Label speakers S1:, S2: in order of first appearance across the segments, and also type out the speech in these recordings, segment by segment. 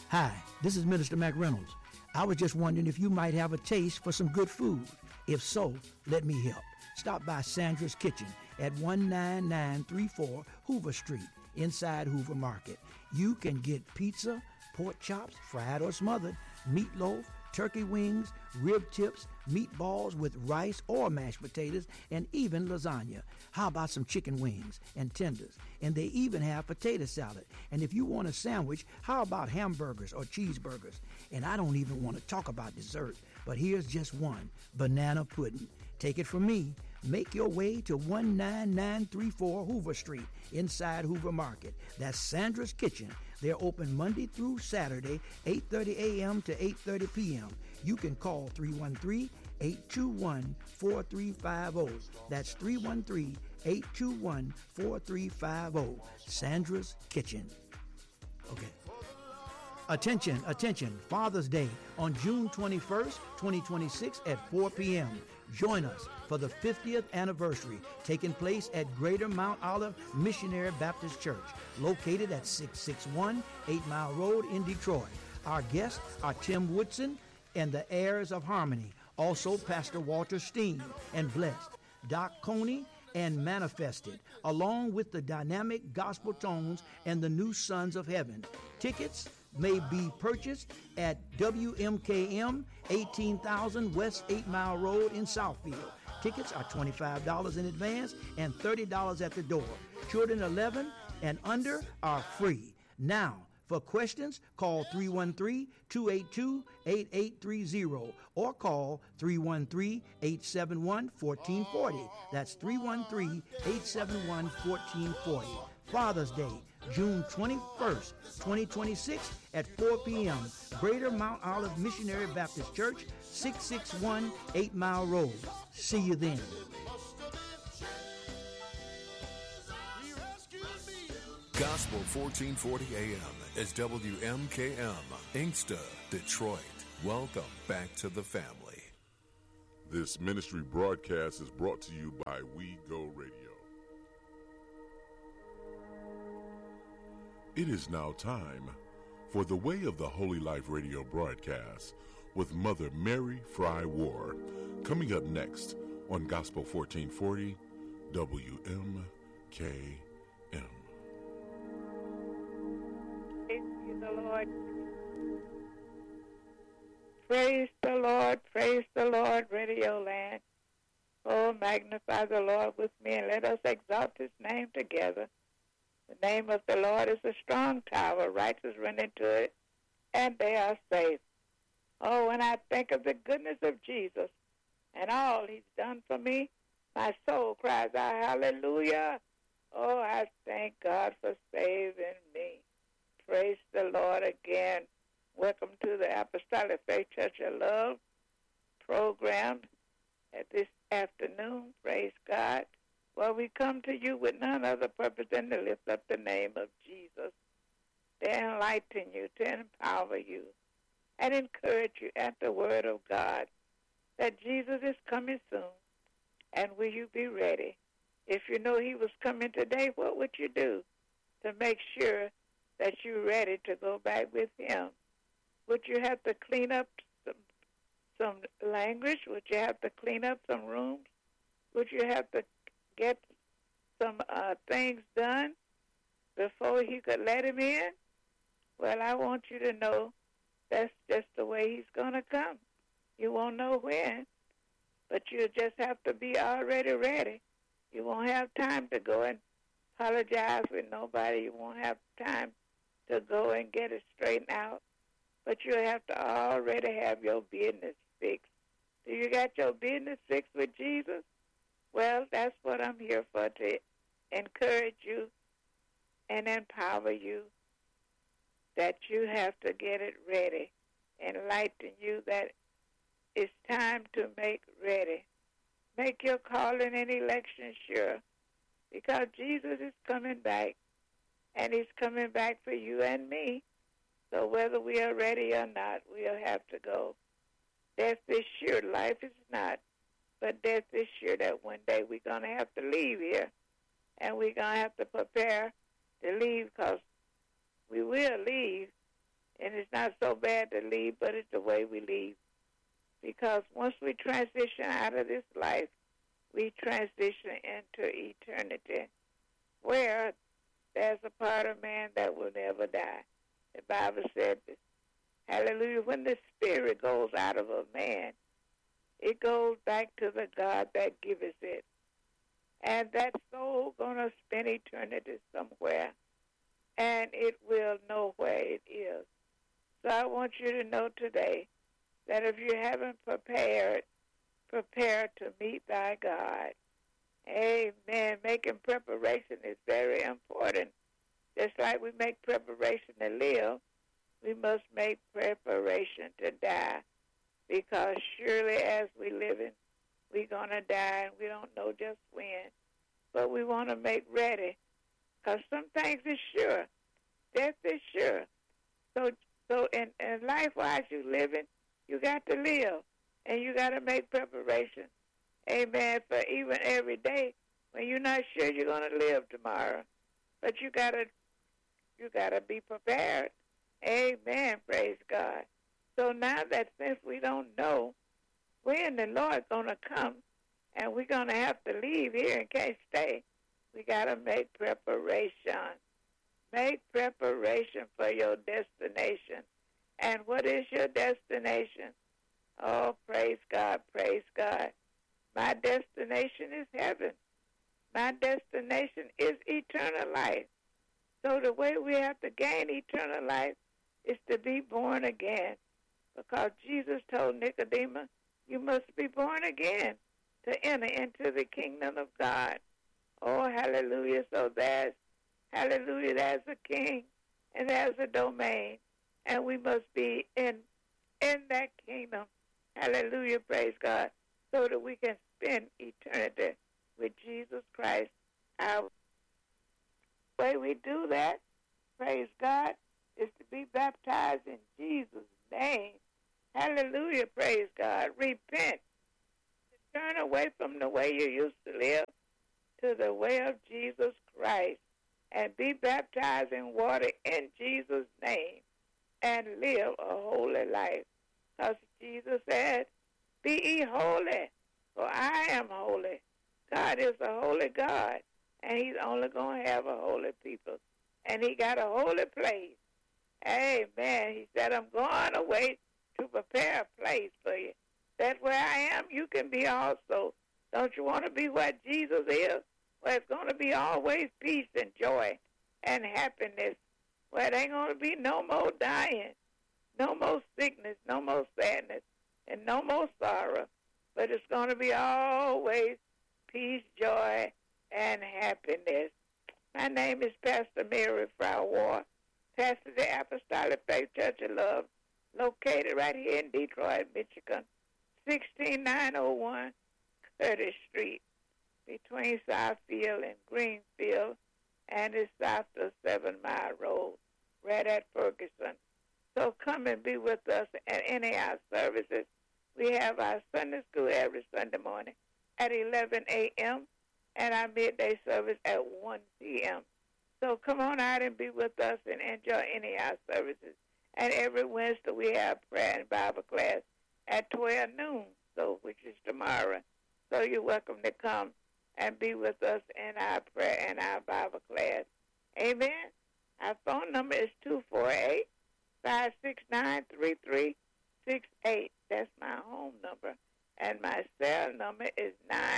S1: Hi, this is Minister Mac Reynolds. I was just wondering if you might have a taste for some good food. If so, let me help. Stop by Sandra's Kitchen at 19934 Hoover Street, inside Hoover Market. You can get pizza, pork chops, fried or smothered, meatloaf, turkey wings, rib tips, meatballs with rice or mashed potatoes, and even lasagna. How about some chicken wings and tenders? And they even have potato salad. And if you want a sandwich, how about hamburgers or cheeseburgers? And I don't even want to talk about dessert, but here's just one, banana pudding. Take it from me. Make your way to 19934 Hoover Street, inside Hoover Market. That's Sandra's Kitchen. They're open Monday through Saturday, 8:30 a.m. to 8:30 p.m. You can call 313-821-4350. That's 313-821-4350. Sandra's Kitchen. Okay. Attention, Father's Day on June 21st, 2026 at 4 p.m. Join us for the 50th anniversary taking place at Greater Mount Olive Missionary Baptist Church, located at 661 8 Mile Road in Detroit. Our guests are Tim Woodson and the Heirs of Harmony, also Pastor Walter Steen and Blessed, Doc Coney, and Manifested, along with the dynamic gospel tones and the new Sons of Heaven. Tickets may be purchased at WMKM 18,000 West 8 Mile Road in Southfield. Tickets are $25 in advance and $30 at the door. Children 11 and under are free. Now, for questions, call 313-282-8830 or call 313-871-1440. That's 313-871-1440. Father's Day, June 21st, 2026 at 4 p.m. Greater Mount Olive Missionary Baptist Church, 661 8 Mile Road. See you then.
S2: Gospel 1440 AM is WMKM, Inkster, Detroit. Welcome back to the family.
S3: This ministry broadcast is brought to you by We Go Radio. It is now time for the Way of the Holy Life radio broadcast with Mother Mary Fry Ward, coming up next on Gospel 1440 WMKM.
S4: The Lord. Praise the Lord, Radio Land. Oh, magnify the Lord with me and let us exalt his name together. The name of the Lord is a strong tower. Righteous run into it, and they are safe. Oh, when I think of the goodness of Jesus and all he's done for me, my soul cries out, hallelujah. Oh, I thank God for saving me. Praise the Lord again. Welcome to the Apostolic Faith Church of Love program at this afternoon. Praise God. Well, we come to you with none other purpose than to lift up the name of Jesus, to enlighten you, to empower you, and encourage you at the word of God that Jesus is coming soon. And will you be ready? If you know he was coming today, what would you do to make sure that you're ready to go back with him? Would you have to clean up some language? Would you have to clean up some rooms? Would you have to get some things done before he could let him in? Well, I want you to know that's just the way he's going to come. You won't know when, but you'll just have to be already ready. You won't have time to go and apologize with nobody. You won't have time to go and get it straightened out. But you'll have to already have your business fixed. Do you got your business fixed with Jesus? Well, that's what I'm here for, to encourage you and empower you that you have to get it ready, enlighten you that it's time to make ready. Make your calling and election sure, because Jesus is coming back, and he's coming back for you and me. So whether we are ready or not, we'll have to go. Death is sure, life is not. But death is sure that one day we're going to have to leave here. And we're going to have to prepare to leave, because we will leave And it's not so bad to leave, but it's the way we leave. Because once we transition out of this life, we transition into eternity, where there's a part of man that will never die. The Bible said, hallelujah, when the spirit goes out of a man, it goes back to the God that giveth it. And that soul going to spend eternity somewhere, and it will know where it is. So I want you to know today that if you haven't prepared to meet thy God, amen, making preparation is very important. Just like we make preparation to live, we must make preparation to die. Because surely as we living, we're going to die, and we don't know just when. But we want to make ready, because some things is sure. Death is sure. So in life, while you living, you got to live, and you got to make preparation. Amen. For even every day when you're not sure you're going to live tomorrow, but you got to be prepared. Amen. Praise God. So now that since we don't know when the Lord's going to come, and we're going to have to leave here and can't stay, we got to make preparation. Make preparation for your destination. And what is your destination? Oh, praise God, praise God. My destination is heaven. My destination is eternal life. So the way we have to gain eternal life is to be born again. Because Jesus told Nicodemus, you must be born again to enter into the kingdom of God. Oh, hallelujah. So there's a king and there's a domain. And we must be in that kingdom. Hallelujah, praise God. So that we can spend eternity with Jesus Christ. Our way we do that, praise God, is to be baptized in Jesus' name. Hallelujah, praise God. Repent. Turn away from the way you used to live to the way of Jesus Christ, and be baptized in water in Jesus' name, and live a holy life. Because Jesus said, be ye holy, for I am holy. God is a holy God, and he's only going to have a holy people. And he got a holy place. Amen. He said, I'm going away to prepare a place for you. That where I am, you can be also. Don't you want to be where Jesus is? Where it's going to be always peace and joy and happiness. Where there ain't going to be no more dying, no more sickness, no more sadness, and no more sorrow. But it's going to be always peace, joy, and happiness. My name is Pastor Mary Fry Ward, pastor of the Apostolic Faith Church of Love, located right here in Detroit, Michigan, 16901 Curtis Street, between Southfield and Greenfield, and it's south of 7 Mile Road, right at Ferguson. So come and be with us at any of our services. We have our Sunday school every Sunday morning at 11 a.m. and our midday service at 1 p.m. So come on out and be with us and enjoy any of our services. And every Wednesday we have prayer and Bible class at 12 noon, so which is tomorrow. So you're welcome to come and be with us in our prayer and our Bible class. Amen. Our phone number is 248-569-3368. That's my home number. And my cell number is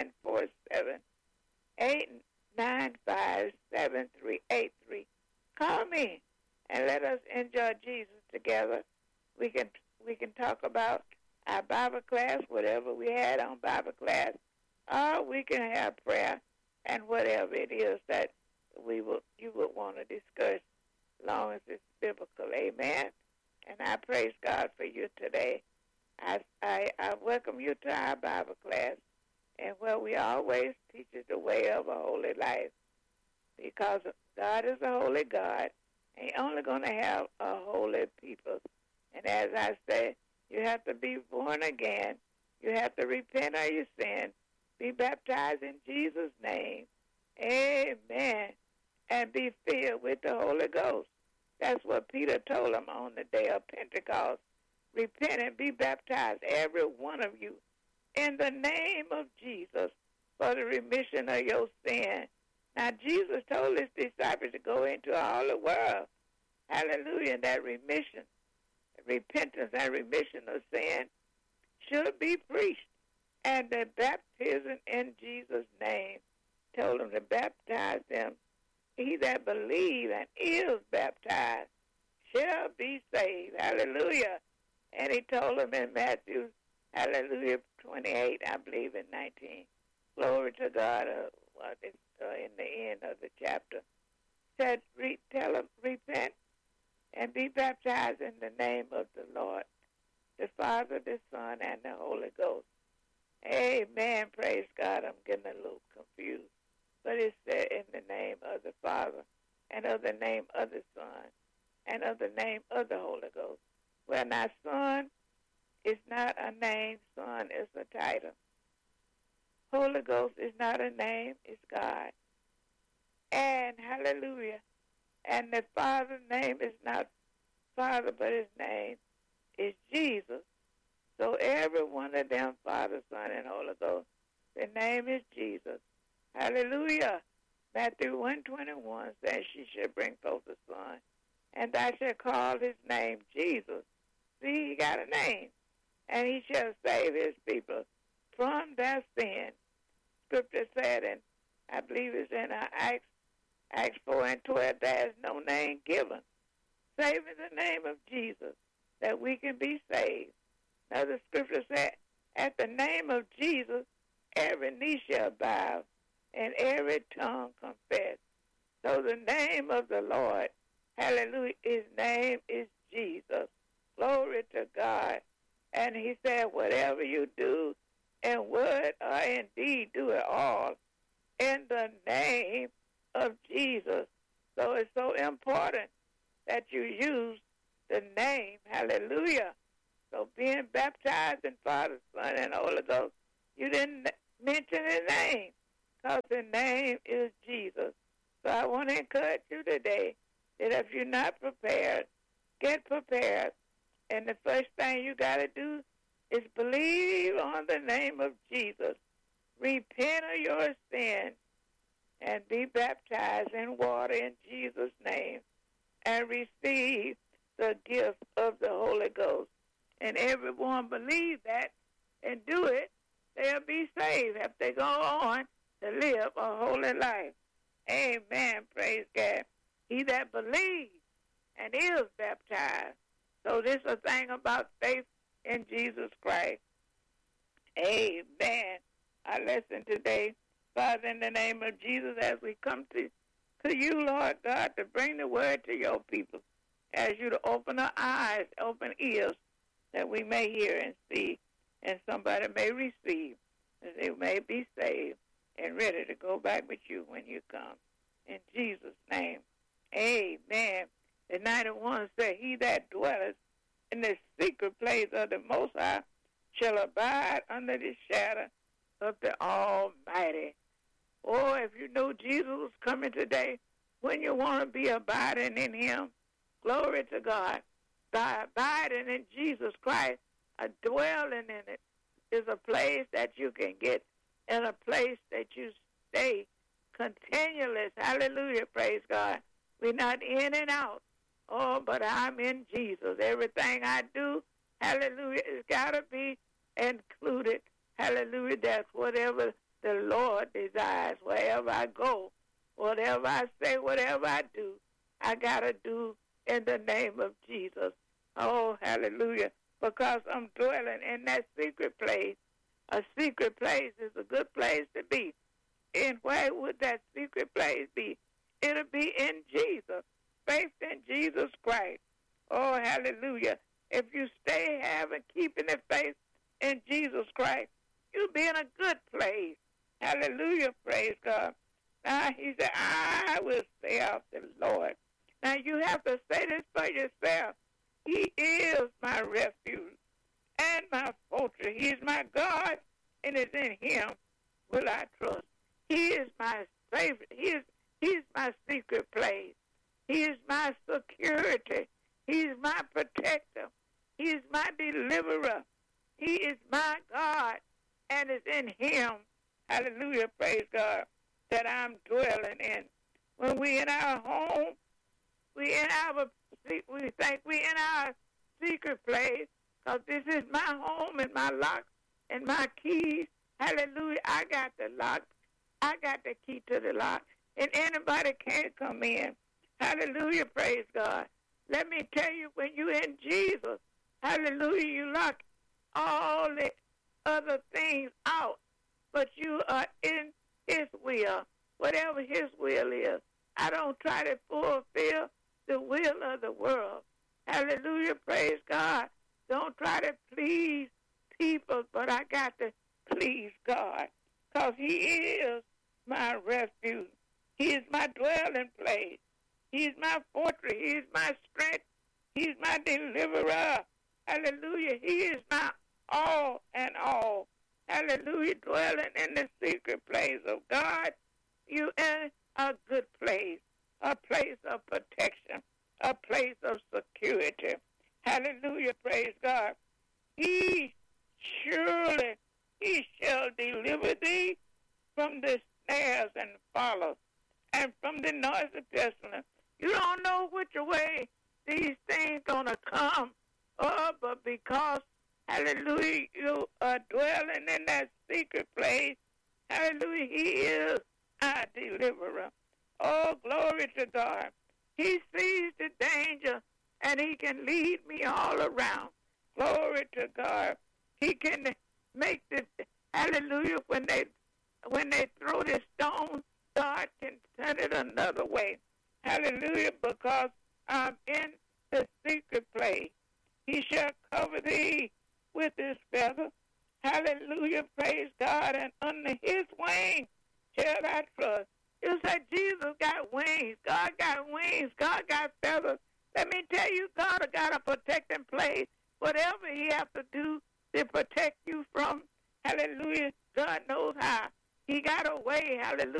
S4: 947-895-7383. Call me and let us enjoy Jesus together. We can talk about our Bible class, whatever we had on Bible class, or we can have prayer and whatever it is that you would want to discuss, as long as it's biblical. Amen. And I praise God for you today. I welcome you to our Bible class, and where we always teach us the way of a holy life, because God is a holy God, and He's only going to have a holy people. And as I say, you have to be born again. You have to repent of your sin, be baptized in Jesus' name, amen, and be filled with the Holy Ghost. That's what Peter told them on the day of Pentecost. Repent and be baptized, every one of you, in the name of Jesus for the remission of your sin. Now, Jesus told his disciples to go into all the world. Hallelujah. That remission, repentance and remission of sin should be preached. And the baptism in Jesus' name told them to baptize them. He that believes and is baptized shall be saved. Hallelujah. And he told them in Matthew, hallelujah, 28, I believe in 19. Glory to God. In the end of the chapter, said, tell them, repent and be baptized in the name of the Lord, the Father, the Son, and the Holy Ghost. Amen. Praise God. I'm getting a little confused. But it said in the name of the Father, and of the name of the Son, and of the name of the Holy Ghost. Well, now, Son is not a name. Son is a title. Holy Ghost is not a name. It's God. And hallelujah. And the Father's name is not Father, but his name is Jesus. So every one of them, Father, Son, and Holy Ghost, the name is Jesus. Hallelujah. Matthew 1:21 says, she shall bring forth a son, and thou shalt call his name Jesus. See, he got a name. And he shall save his people from their sin. Scripture said, and I believe it's in Acts 4:12, there is no name given, save in the name of Jesus, that we can be saved. Now the scripture said, at the name of Jesus, every knee shall bow, and every tongue confess. So the name of the Lord, hallelujah, his name is Jesus. Glory to God. And he said, whatever you do in word or in deed, do it all in the name of Jesus. So it's so important that you use the name. Hallelujah. So being baptized in Father, Son, and Holy Ghost, you didn't mention his name because the name is Jesus. So I want to encourage you today that if you're not prepared, get prepared. And the first thing you got to do is believe on the name of Jesus. Repent of your sin and be baptized in water in Jesus' name and receive the gift of the Holy Ghost. And everyone believe that and do it, they'll be saved if they go on to live a holy life. Amen. Praise God. He that believes and is baptized. So this is a thing about faith in Jesus Christ. Amen. Our lesson today, Father, in the name of Jesus, as we come to you, Lord God, to bring the word to your people, ask you to open our eyes, open ears, that we may hear and see, and somebody may receive, that they may be saved and ready to go back with you when you come. In Jesus' name, amen. The 91 said, he that dwelleth in the secret place of the Most High shall abide under the shadow of the Almighty. Oh, if you know Jesus was coming today, when you want to be abiding in him, glory to God. By abiding in Jesus Christ, a dwelling in it is a place that you can get and a place that you stay continuous. Hallelujah, praise God. We're not in and out. Oh, but I'm in Jesus. Everything I do, hallelujah, it's got to be included. Hallelujah, that's whatever the Lord desires. Wherever I go, whatever I say, whatever I do, I got to do in the name of Jesus. Oh, hallelujah, because I'm dwelling in that secret place. A secret place is a good place to be. And where would that secret place be? It'll be in Jesus. Faith in Jesus Christ. Oh, hallelujah. If you stay having, keeping the faith in Jesus Christ, you'll be in a good place. Hallelujah, praise God. Now, he said, I will say of the Lord. Now, you have to say this for yourself. He is my refuge and my fortress. He is my God, and it's in him will I trust. He is my favorite. He's my secret place. He is my security. He is my protector. He is my deliverer. He is my God, and it's in him, hallelujah, praise God, that I'm dwelling in. When we in our home, we think we in our secret place, because this is my home and my lock and my keys. Hallelujah, I got the lock. I got the key to the lock, and anybody can't come in. Hallelujah, praise God. Let me tell you, when you're in Jesus, hallelujah, you lock all the other things out, but you are in his will, whatever his will is. I don't try to fulfill the will of the world. Hallelujah, praise God. Don't try to please people, but I got to please God, because he is my refuge. He is my dwelling place. He is my fortress. He is my strength. He is my deliverer. Hallelujah. He is my all and all. Hallelujah. Dwelling in the secret place of God, you in a good place, a place of protection, a place of security. Hallelujah. Praise God. He shall deliver thee from the snares and follows, and from the noisy pestilence. You don't know which way these things gonna come, but because, hallelujah, you are dwelling in that secret place, hallelujah, he is our deliverer. Oh, glory to God. He sees the danger, and he can lead me all around. Glory to God. He can make the, hallelujah, when they throw the stone, God can turn it another way. Hallelujah, because I'm in the secret place. He shall cover thee with his feather. Hallelujah, praise God, and under his wing shall I trust. You say Jesus got wings. God got wings. God got feathers. Let me tell you, God got a protecting place. Whatever he has to do to protect you from, hallelujah, God knows how. He got a way, hallelujah.